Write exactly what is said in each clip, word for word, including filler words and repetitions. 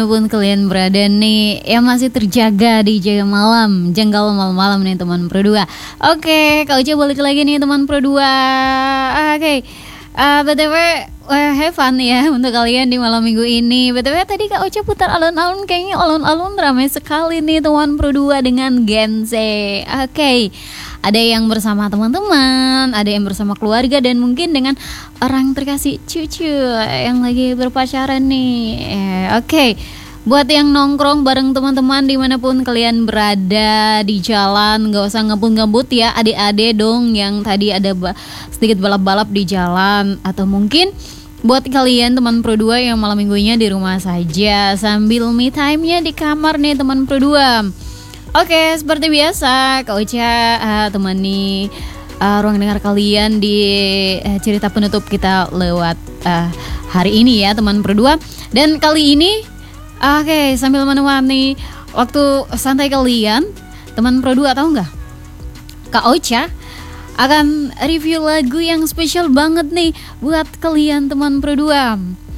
Walaupun kalian berada nih yang masih terjaga di Jaga Malam, Janggal malam-malam nih teman Pro dua. Oke, Kak Uca balik lagi nih teman Pro dua. Oke, uh, B T W uh, have fun ya untuk kalian di malam minggu ini. B T W tadi Kak Uca putar alun-alun, kayaknya alun-alun ramai sekali nih teman Pro dua dengan Gense. Oke, ada yang bersama teman-teman, ada yang bersama keluarga, dan mungkin dengan orang terkasih cucu yang lagi berpacaran nih. Eh, Oke, okay. Buat yang nongkrong bareng teman-teman dimanapun kalian berada di jalan, gak usah ngebut-ngebut ya adik-adik dong yang tadi ada ba- sedikit balap-balap di jalan. Atau mungkin buat kalian teman Pro dua yang malam minggunya di rumah saja sambil me time-nya di kamar nih teman Pro dua. Oke, seperti biasa Kak Uca uh, temani uh, ruang dengar kalian di uh, cerita penutup kita lewat uh, hari ini ya teman Pro dua. Dan kali ini uh, oke, okay, sambil menemani waktu santai kalian teman Pro dua, tahu nggak? Kak Uca akan review lagu yang spesial banget nih buat kalian teman Pro dua.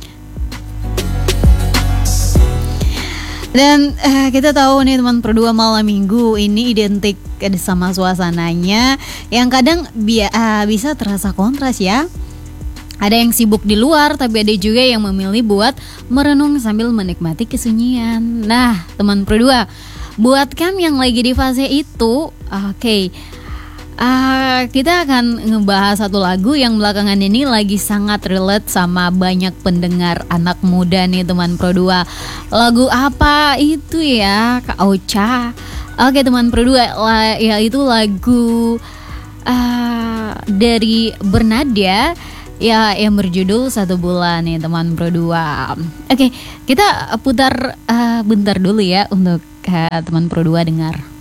Dan uh, kita tahu nih teman Pro dua, malam minggu ini identik sama suasananya yang kadang bi- uh, bisa terasa kontras ya. Ada yang sibuk di luar, tapi ada juga yang memilih buat merenung sambil menikmati kesunyian. Nah teman Pro dua, buat kamu yang lagi di fase itu, oke, okay, Uh, kita akan ngebahas satu lagu yang belakangan ini lagi sangat relate sama banyak pendengar anak muda nih teman Pro dua. Lagu apa itu ya Kak Ocha? Oke teman Pro dua, la- yaitu lagu uh, dari Bernadya ya yang berjudul Satu Bulan nih teman Pro dua. Oke, kita putar uh, bentar dulu ya untuk uh, teman Pro dua dengar.